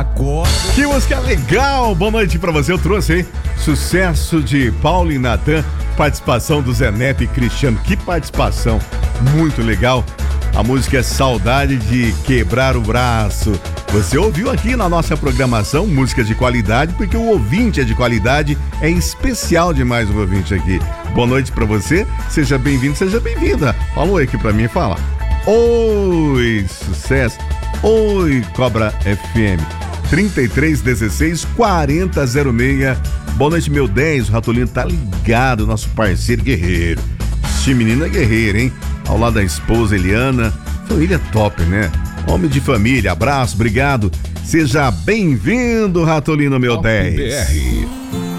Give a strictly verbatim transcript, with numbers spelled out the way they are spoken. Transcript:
Agora. Que música legal! Boa noite pra você, eu trouxe, hein? Sucesso de Paulo e Natan, participação do Zé Neto e Cristiano. Que participação, muito legal. A música é Saudade de Quebrar o Braço. Você ouviu aqui na nossa programação música de qualidade, porque o ouvinte é de qualidade, é especial demais o ouvinte aqui. Boa noite pra você, seja bem-vindo, seja bem-vinda. Fala um oi aqui pra mim, fala. Oi, sucesso. Oi, Cobra F M. trinta e três, dezesseis, quarenta, zero seis. Boa noite, meu dez. O Ratolino tá ligado, nosso parceiro guerreiro. Esse menino é guerreiro, hein? Ao lado da esposa Eliana. Família top, né? Homem de família, abraço, obrigado. Seja bem-vindo, Ratolino, meu Top dez. B R.